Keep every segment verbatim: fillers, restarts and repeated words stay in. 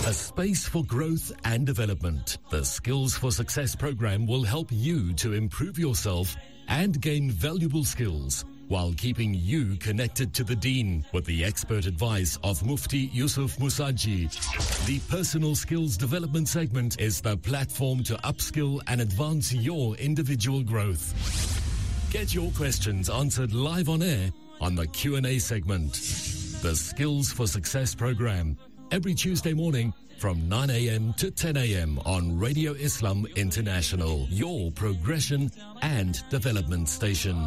A space for growth and development. The Skills for Success program will help you to improve yourself and gain valuable skills while keeping you connected to the Deen with the expert advice of Mufti Yusuf Musaji. The Personal Skills Development segment is the platform to upskill and advance your individual growth. Get your questions answered live on air on the Q and A segment. The Skills for Success program, every Tuesday morning from nine a.m. to ten a.m. on Radio Islam International, your progression and development station.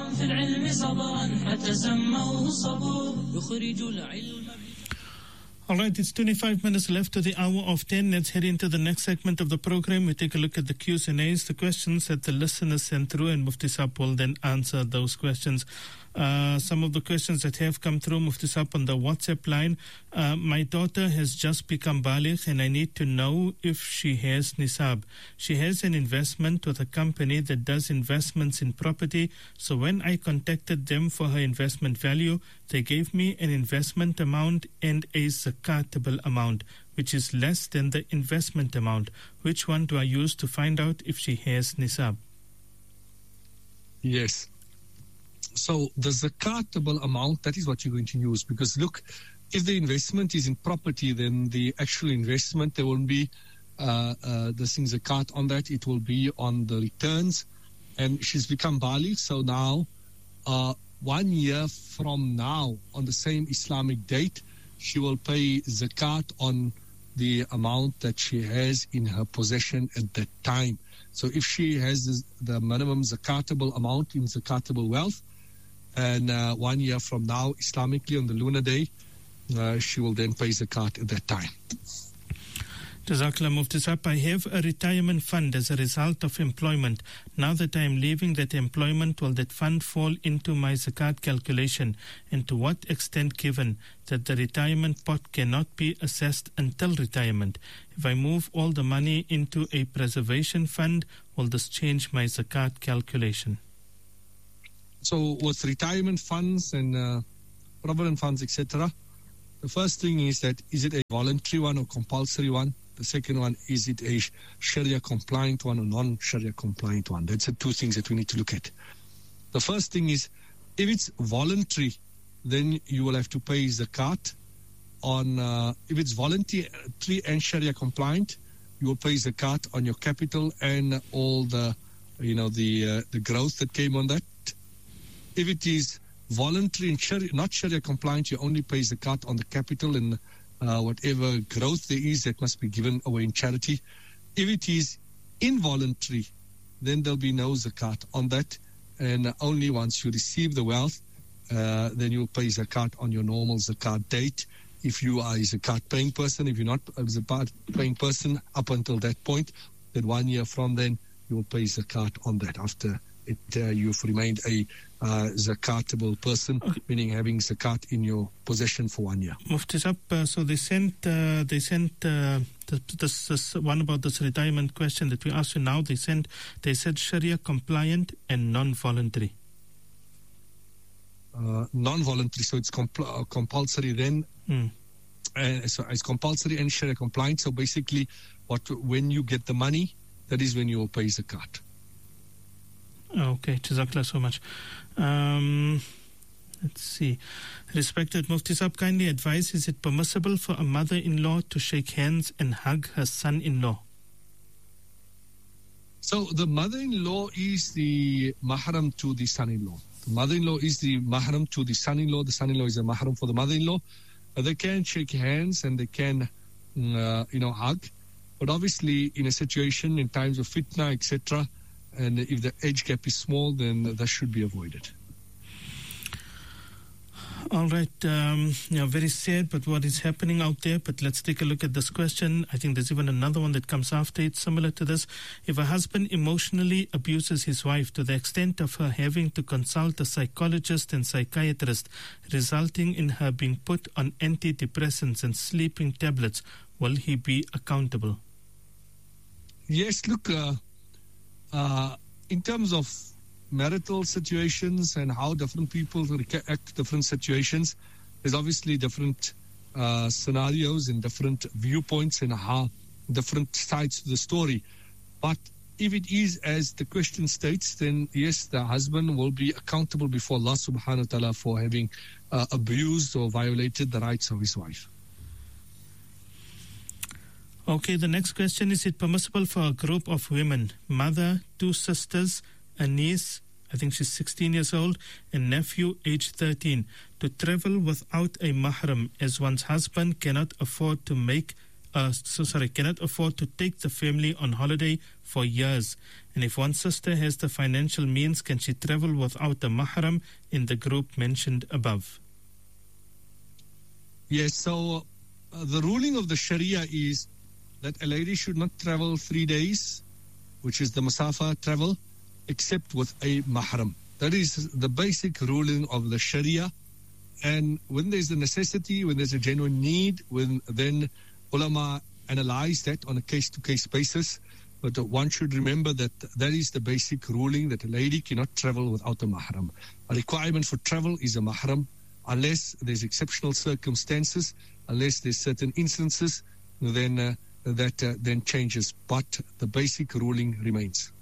All right, it's twenty-five minutes left to the hour of ten. Let's head into the next segment of the program. We take a look at the Q's and A's, the questions that the listeners sent through, and Mufti Saab will then answer those questions. Uh, some of the questions that have come through, Mufti Saab, on the WhatsApp line. Uh, my daughter has just become baligh and I need to know if she has nisab. She has an investment with a company that does investments in property. So when I contacted them for her investment value, they gave me an investment amount and a zakatable amount, which is less than the investment amount. Which one do I use to find out if she has nisab? Yes. So the zakatable amount, that is what you're going to use. Because look, if the investment is in property, then the actual investment, there won't be uh, uh, the thing zakat on that. It will be on the returns. And she's become baligh. So now, uh, one year from now, on the same Islamic date, she will pay zakat on the amount that she has in her possession at that time. So if she has the minimum zakatable amount in zakatable wealth, and uh, one year from now, Islamically on the lunar day, uh, she will then pay zakat at that time. Jazakallah Mufti Saab, I have a retirement fund as a result of employment. Now that I am leaving that employment, will that fund fall into my zakat calculation? And to what extent, given that the retirement pot cannot be assessed until retirement? If I move all the money into a preservation fund, will this change my zakat calculation? So with retirement funds and uh, provident funds, et cetera, the first thing is that, is it a voluntary one or compulsory one? The second one, is it a Sharia compliant one or non-Sharia compliant one? That's the two things that we need to look at. The first thing is, if it's voluntary, then you will have to pay zakat on, uh, if it's voluntary and Sharia compliant, you will pay zakat on your capital and all the, you know, the uh, the growth that came on that. If it is voluntary and Sharia, not Sharia compliant, you only pay zakat on the capital and uh, whatever growth there is that must be given away in charity. If it is involuntary, then there'll be no zakat on that. And only once you receive the wealth, uh, then you'll pay zakat on your normal zakat date. If you are a zakat paying person, if you're not a zakat paying person up until that point, then one year from then, you will pay zakat on that after it, uh, you've remained a uh, zakatable person, okay, meaning having zakat in your possession for one year. Mufti Saab, uh, so they sent uh, they sent uh, this, this one about this retirement question that we asked you now. They sent they said Sharia compliant and non-voluntary. Uh, non-voluntary, so it's compl- uh, compulsory then. Mm. Uh, so it's compulsory and Sharia compliant. So basically, what when you get the money, that is when you will pay zakat. Okay, Jazakallah so much. Um, let's see. Respected Mufti Saab, kindly advise, is it permissible for a mother-in-law to shake hands and hug her son-in-law? So the mother-in-law is the mahram to the son-in-law. The mother-in-law is the mahram to the son-in-law. The son-in-law is a mahram for the mother-in-law. Uh, they can shake hands and they can, uh, you know, hug. But obviously, in a situation, in times of fitna, et cetera, and if the age gap is small, then that should be avoided. All right. Um, yeah, very sad, but what is happening out there. But let's take a look at this question. I think there's even another one that comes after it, similar to this. If a husband emotionally abuses his wife to the extent of her having to consult a psychologist and psychiatrist, resulting in her being put on antidepressants and sleeping tablets, will he be accountable? Yes, look, uh, uh, in terms of marital situations and how different people react to different situations, there's obviously different uh, scenarios and different viewpoints and how different sides to the story. But if it is as the question states, then yes, the husband will be accountable before Allah subhanahu wa ta'ala for having uh, abused or violated the rights of his wife. Okay, the next question: is it permissible for a group of women, mother, two sisters, a niece, I think she's sixteen years old, and nephew aged thirteen, to travel without a mahram, as one's husband cannot afford to make uh, so sorry cannot afford to take the family on holiday for years? And if one sister has the financial means, can she travel without a mahram in the group mentioned above? Yes, so uh, the ruling of the Sharia is that a lady should not travel three days, which is the Masafa travel, except with a mahram. That is the basic ruling of the Sharia. And when there's a necessity, when there's a genuine need, when then ulama analyze that on a case-to-case basis. But one should remember that that is the basic ruling, that a lady cannot travel without a mahram. A requirement for travel is a mahram, unless there's exceptional circumstances, unless there's certain instances, then uh, that uh, then changes. But the basic ruling remains.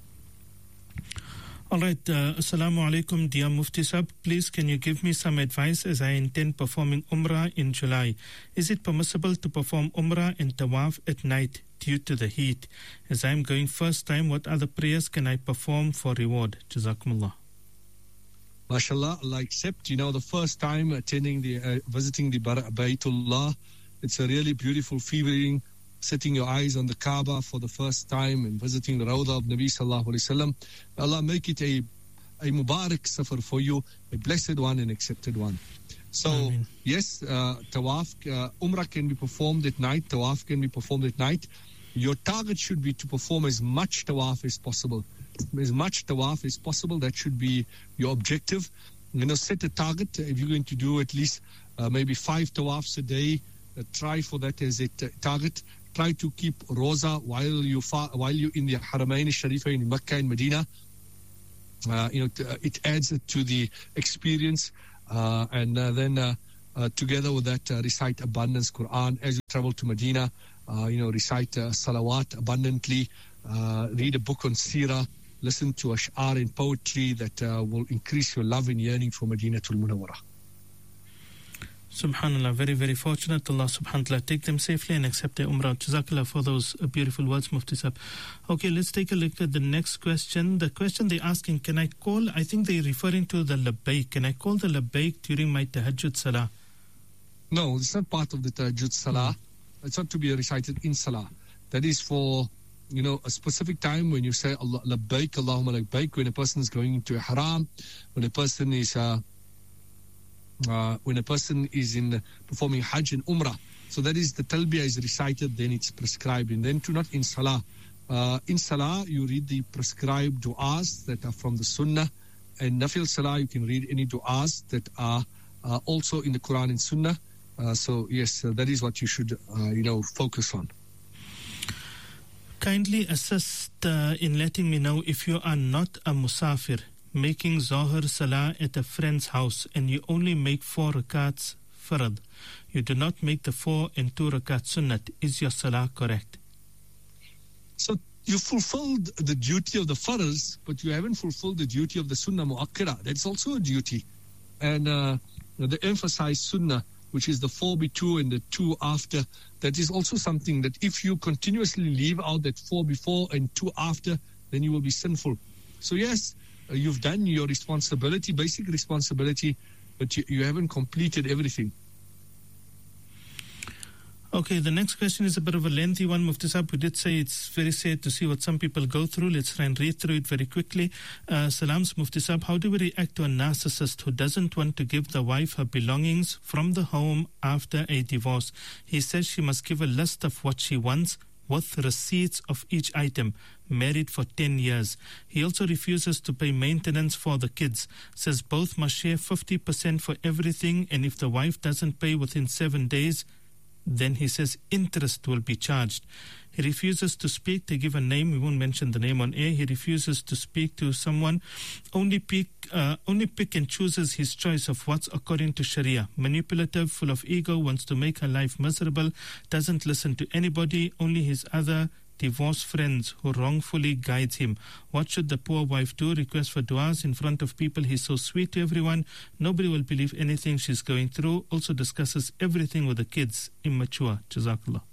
All right. Uh, Assalamu alaikum, dear Mufti Sahib. Please, can you give me some advice as I intend performing Umrah in July? Is it permissible to perform Umrah and Tawaf at night due to the heat? As I am going first time, what other prayers can I perform for reward? Jazakumullah. MashaAllah, Allah accept. You know, the first time attending the, uh, visiting the Baytullah, it's a really beautiful feeling, setting your eyes on the Kaaba for the first time and visiting the Rawdah of Nabi Sallallahu Alaihi Wasallam. Allah make it a, a Mubarak safar for you, a blessed one and accepted one. So, Ameen. Yes, uh, Tawaf, uh, Umrah can be performed at night, Tawaf can be performed at night. Your target should be to perform as much Tawaf as possible. As much Tawaf as possible, that should be your objective. You know, set a target. If you're going to do at least uh, maybe five Tawafs a day, uh, try for that as a t- target. Try to keep Roza while you fa- while you in the Haramain Sharifa in Mecca and Medina. Uh, you know, t- uh, it adds to the experience, uh, and uh, then uh, uh, together with that, uh, recite abundance Quran as you travel to Medina. Uh, you know, recite uh, salawat abundantly. Uh, read a book on Sirah. Listen to ash'ar and poetry that uh, will increase your love and yearning for Madinatul Munawwarah. Subhanallah, very, very fortunate. Allah subhanahu wa ta'ala take them safely and accept their umrah. Jazakallah for those uh, beautiful words, Mufti Sahib. Okay, let's take a look at the next question. The question they're asking, can I call, I think they're referring to the labbaik. Can I call the labbaik during my tahajjud salah? No, it's not part of the tahajjud salah. Mm. It's not to be recited in salah. That is for, you know, a specific time when you say Allah, labbaik, Allahumma labbaik, when a person is going into a haram, when a person is... Uh, Uh, when a person is in uh, performing Hajj and Umrah. So that is the talbiyah is recited, then it's prescribed. And then to not in Salah. Uh, in Salah, you read the prescribed du'as that are from the Sunnah. And Nafil Salah, you can read any du'as that are uh, also in the Quran and Sunnah. Uh, so yes, uh, that is what you should, uh, you know, focus on. Kindly assist uh, in letting me know if you are not a musafir, making Zohar Salah at a friend's house and you only make four rakats farad. You do not make the four and two rakat sunnat. Is your Salah correct? So you fulfilled the duty of the farz, but you haven't fulfilled the duty of the sunnah mu'akkira. That's also a duty. And uh, the emphasized sunnah, which is the four be two and the two after, that is also something that if you continuously leave out that four before and two after, then you will be sinful. So yes, you've done your responsibility, basic responsibility, but you, you haven't completed everything. Okay, the next question is a bit of a lengthy one, Mufti Sahib. We did say it's very sad to see what some people go through. Let's try and read through it very quickly. Uh, Salams, Mufti Sahib. How do we react to a narcissist who doesn't want to give the wife her belongings from the home after a divorce? He says she must give a list of what she wants, with receipts of each item, married for ten years. He also refuses to pay maintenance for the kids, says both must share fifty percent for everything, and if the wife doesn't pay within seven days, then he says interest will be charged. He refuses to speak. They give a name. We won't mention the name on air. He refuses to speak to someone. Only pick, uh, only pick and chooses his choice of what's according to Sharia. Manipulative, full of ego, wants to make her life miserable, doesn't listen to anybody, only his other divorced friends who wrongfully guides him. What should the poor wife do? Request for du'as in front of people. He's so sweet to everyone. Nobody will believe anything she's going through. Also discusses everything with the kids. Immature. Jazakallah.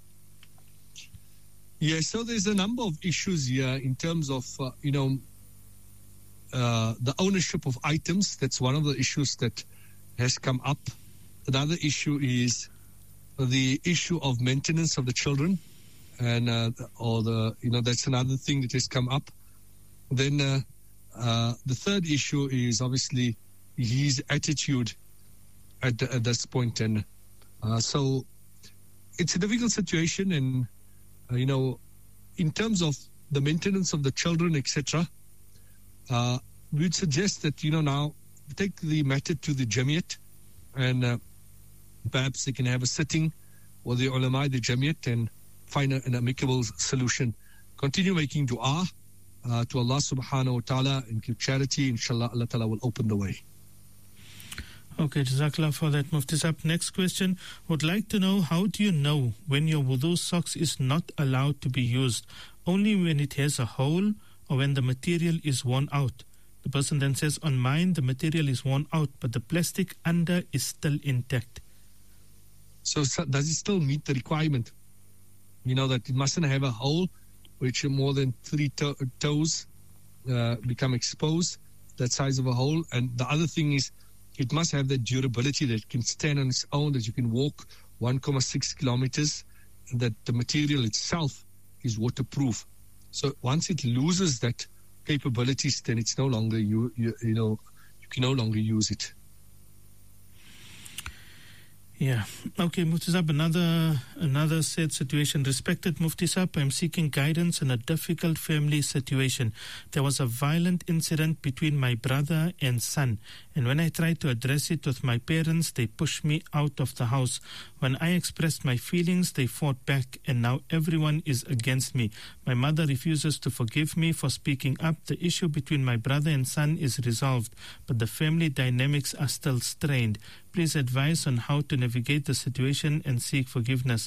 Yeah, so there's a number of issues here in terms of, uh, you know, uh, the ownership of items. That's one of the issues that has come up. Another issue is the issue of maintenance of the children. And, uh, or the, you know, that's another thing that has come up. Then uh, uh, the third issue is obviously his attitude at, the, at this point. And uh, so it's a difficult situation. And, uh, you know, in terms of the maintenance of the children, et cetera, uh, we'd suggest that, you know, now take the matter to the Jamiat and uh, perhaps they can have a sitting with the ulama, the Jamiat, and find an amicable solution. Continue making dua uh, to Allah subhanahu wa ta'ala and give charity. Inshallah, Allah ta'ala will open the way. Okay, Jazakallah for that, Mufti Sahib. Next question. Would like to know, how do you know when your wudu socks is not allowed to be used? Only when it has a hole or when the material is worn out? The person then says, on mine, the material is worn out, but the plastic under is still intact. So, so does it still meet the requirement? You know, that it mustn't have a hole which more than three to- toes uh, become exposed, that size of a hole. And the other thing is, it must have that durability that it can stand on its own, that you can walk one point six kilometers, and that the material itself is waterproof. So once it loses that capabilities, then it's no longer, you, you, you know, you can no longer use it. Yeah. Okay, Mufti Sahib, another, another sad situation. Respected Mufti Sahib, I'm seeking guidance in a difficult family situation. There was a violent incident between my brother and son, and when I tried to address it with my parents, they pushed me out of the house. When I expressed my feelings, they fought back, and now everyone is against me. My mother refuses to forgive me for speaking up. The issue between my brother and son is resolved, but the family dynamics are still strained. Please advise on how to navigate the situation and seek forgiveness.